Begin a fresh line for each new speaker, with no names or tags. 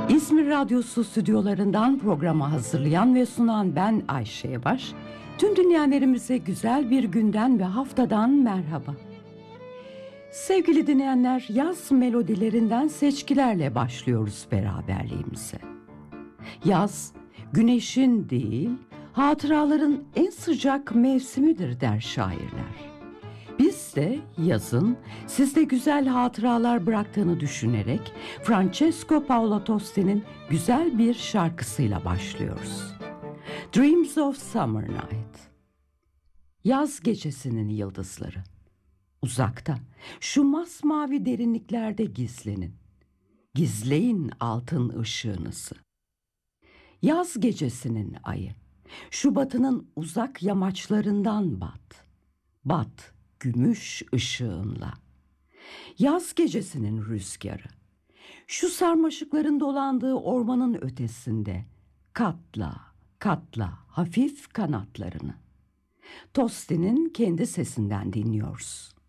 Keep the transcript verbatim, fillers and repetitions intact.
İzmir Radyosu stüdyolarından programı hazırlayan ve sunan ben Ayşe Yavaş. Tüm dinleyenlerimize güzel bir günden ve haftadan merhaba. Sevgili dinleyenler, yaz melodilerinden seçkilerle başlıyoruz beraberliğimize. Yaz, güneşin değil, hatıraların en sıcak mevsimidir der şairler. Biz de yazın sizde güzel hatıralar bıraktığını düşünerek Francesco Paolo Tosti'nin güzel bir şarkısıyla başlıyoruz. Dreams of Summer Night. Yaz gecesinin yıldızları. Uzakta, şu masmavi derinliklerde gizlenin. Gizleyin altın ışığınızı. Yaz gecesinin ayı, şu batının uzak yamaçlarından bat. Bat gümüş ışığınla. Yaz gecesinin rüzgarı, şu sarmaşıkların dolandığı ormanın ötesinde katla katla hafif kanatlarını. Tosti'nin kendi sesinden dinliyoruz.